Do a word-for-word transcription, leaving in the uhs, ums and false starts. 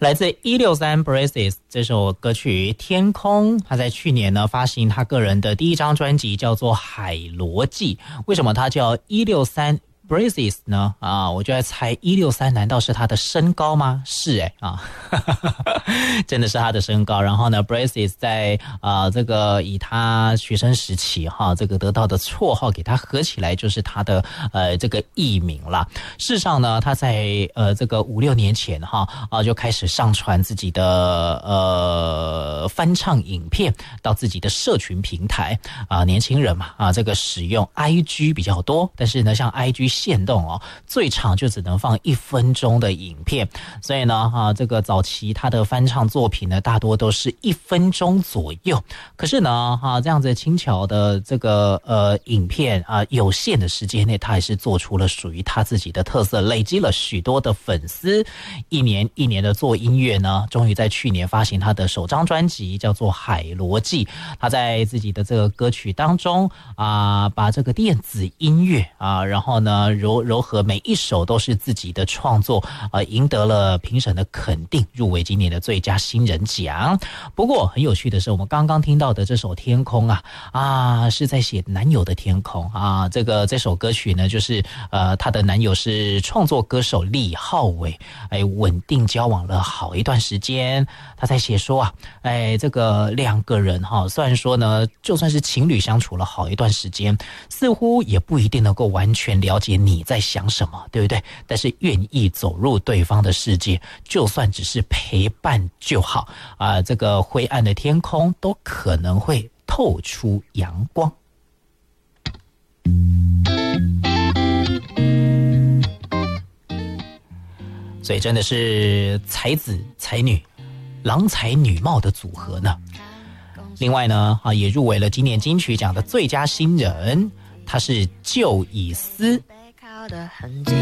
来自一六三 Braces 这首歌曲《天空》，他在去年呢发行他个人的第一张专辑，叫做《海螺记》。为什么他叫一六三Braces 呢？啊，我就在猜一六三难道是他的身高吗？是哎、欸、啊，真的是他的身高。然后呢 Braces 在啊、呃、这个以他学生时期哈这个得到的绰号给他合起来就是他的呃这个艺名啦。事实上呢，他在呃这个五六年前哈啊就开始上传自己的呃翻唱影片到自己的社群平台啊、年轻人嘛啊这个使用 I G 比较多，但是呢像 I G限动哦，最长就只能放一分钟的影片，所以呢，哈、啊，这个早期他的翻唱作品呢，大多都是一分钟左右。可是呢，哈、啊，这样子轻巧的这个呃影片啊，有限的时间内，他还是做出了属于他自己的特色，累积了许多的粉丝。一年一年的做音乐呢，终于在去年发行他的首张专辑，叫做《海螺记》。他在自己的这个歌曲当中啊，把这个电子音乐啊，然后呢。柔柔和每一首都是自己的创作，呃，赢得了评审的肯定，入围今年的最佳新人奖。不过很有趣的是，我们刚刚听到的这首《天空》啊啊，是在写男友的天空啊。这个这首歌曲呢，就是呃，她的男友是创作歌手李浩伟，哎，稳定交往了好一段时间。他在写说啊，哎，这个两个人哈，虽然说呢，就算是情侣相处了好一段时间，似乎也不一定能够完全了解你在想什么，对不对？但是愿意走入对方的世界，就算只是陪伴就好啊、呃！这个灰暗的天空都可能会透出阳光。所以真的是才子才女、郎才女貌的组合呢。另外呢，啊，也入围了今年金曲奖的最佳新人，他是旧以思。